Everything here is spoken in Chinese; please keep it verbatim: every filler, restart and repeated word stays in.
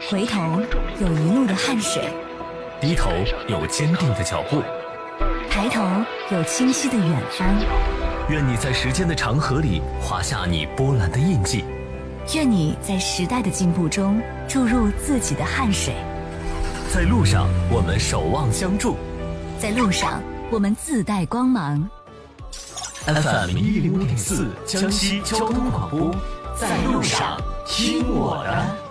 回头有一路的汗水， 低头有坚定的脚步， 抬头有清晰的远方。 愿你在时间的长河里画下你波澜的印记， 愿你在时代的进步中注入自己的汗水。 在路上，我们守望相助； 在路上，我们自带光芒。 F M 一零五点四江西交通广播，在路上听我的。